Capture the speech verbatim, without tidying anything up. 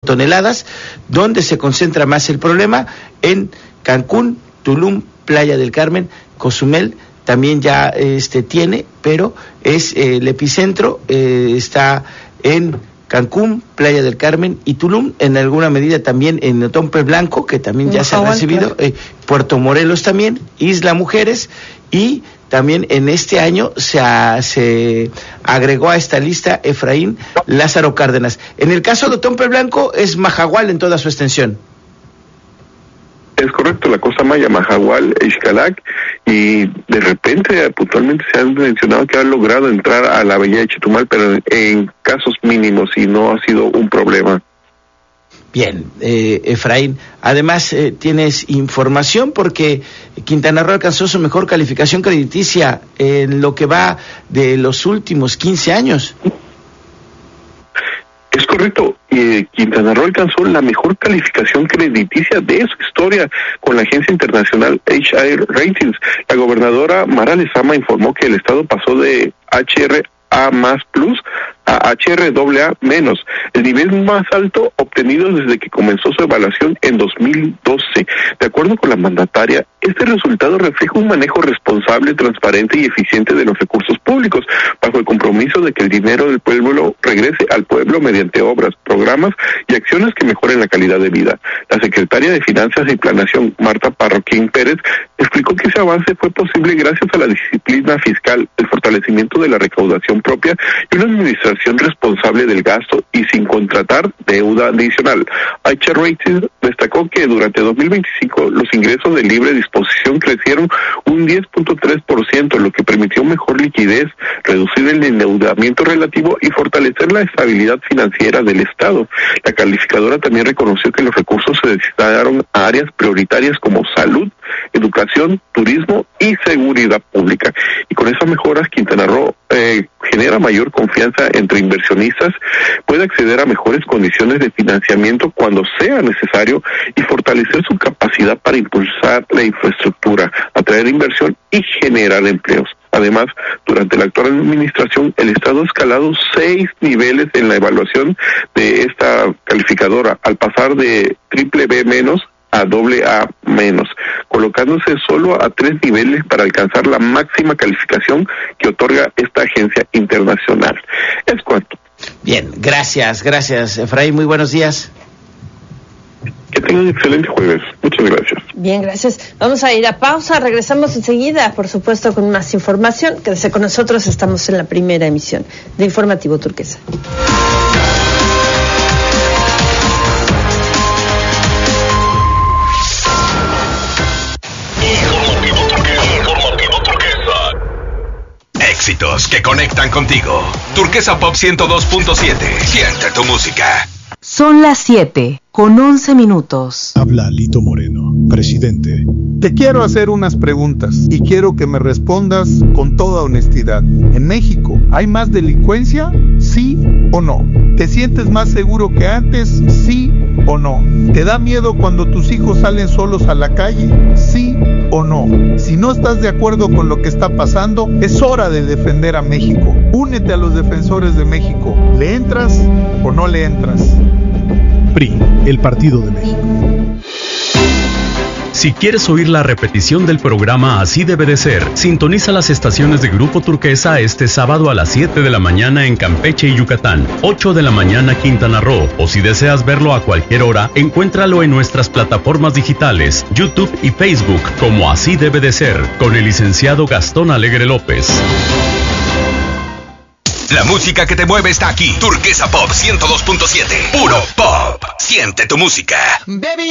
toneladas. Donde se concentra más el problema, en Cancún, Tulum, Playa del Carmen, Cozumel también ya este tiene, pero es eh, el epicentro eh, está en Cancún, Playa del Carmen y Tulum, en alguna medida también en Otompe Blanco, que también ya se ha recibido, eh, Puerto Morelos también, Isla Mujeres, y también en este año se, ha, se agregó a esta lista Efraín Lázaro Cárdenas. En el caso de Otompe Blanco es Mahahual en toda su extensión. Es correcto, la Costa Maya, Mahahual, Xcalac, y de repente puntualmente se han mencionado que han logrado entrar a la bahía de Chetumal, pero en, en casos mínimos y no ha sido un problema. Bien, eh, Efraín, además eh, tienes información porque Quintana Roo alcanzó su mejor calificación crediticia en lo que va de los últimos quince años. Es correcto, eh, Quintana Roo alcanzó la mejor calificación crediticia de su historia con la agencia internacional H I Ratings. La gobernadora Mara Lezama informó que el estado pasó de H R A más plus a H R A A menos, el nivel más alto obtenido desde que comenzó su evaluación en dos mil doce. De acuerdo con la mandataria, este resultado refleja un manejo responsable, transparente y eficiente de los recursos públicos, bajo el compromiso de que el dinero del pueblo regrese al pueblo mediante obras, programas y acciones que mejoren la calidad de vida. La secretaria de Finanzas y Planeación, Marta Parroquín Pérez, explicó que ese avance fue posible gracias a la disciplina fiscal, el fortalecimiento de la recaudación propia y una administración responsable del gasto y sin contratar deuda adicional. H R Ratings destacó que durante dos mil veinticinco los ingresos de libre disposición crecieron un diez punto tres por ciento, lo que permitió mejor liquidez, reducir el endeudamiento relativo y fortalecer la estabilidad financiera del Estado. La calificadora también reconoció que los recursos se destinaron a áreas prioritarias como salud, educación, turismo y seguridad pública. Y con esas mejoras, Quintana Roo eh, genera mayor confianza entre inversionistas, puede acceder a mejores condiciones de financiamiento cuando sea necesario y fortalecer su capacidad para impulsar la infraestructura, atraer inversión y generar empleos. Además, durante la actual administración, el Estado ha escalado seis niveles en la evaluación de esta calificadora, al pasar de triple B menos a doble A menos, colocándose solo a tres niveles para alcanzar la máxima calificación que otorga esta agencia internacional. Es cuanto. Bien, gracias, gracias, Efraín, muy buenos días. Que tengan un excelente jueves. Muchas gracias. Bien, gracias. Vamos a ir a pausa, regresamos enseguida, por supuesto, con más información. Quédese con nosotros, estamos en la primera emisión de Informativo Turquesa. Éxitos que conectan contigo. Turquesa Pop ciento dos punto siete. Siente tu música. Son las siete, con once minutos. Habla Lito Moreno, presidente. Te quiero hacer unas preguntas y quiero que me respondas con toda honestidad. ¿En México hay más delincuencia? ¿Sí o no? ¿Te sientes más seguro que antes? ¿Sí o no? ¿Te da miedo cuando tus hijos salen solos a la calle? ¿Sí o no? Si no estás de acuerdo con lo que está pasando, es hora de defender a México. Únete a los defensores de México. ¿Le entras o no le entras? P R I, el Partido de México. Si quieres oír la repetición del programa Así Debe de Ser, sintoniza las estaciones de Grupo Turquesa este sábado a las siete de la mañana en Campeche y Yucatán, ocho de la mañana Quintana Roo, o si deseas verlo a cualquier hora, encuéntralo en nuestras plataformas digitales, YouTube y Facebook, como Así Debe de Ser, con el licenciado Gastón Alegre López. La música que te mueve está aquí. Turquesa Pop ciento dos punto siete. Puro pop. Siente tu música. Baby.